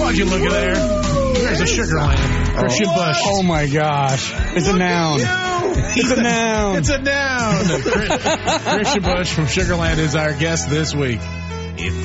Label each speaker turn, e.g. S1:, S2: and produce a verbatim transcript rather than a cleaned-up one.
S1: Why'd you look at there? There's a Sugarland. Christian
S2: oh.
S1: Bush.
S2: Oh, my gosh. It's a noun. It's a noun.
S1: It's a noun. Christian Bush from Sugarland is our guest this week. If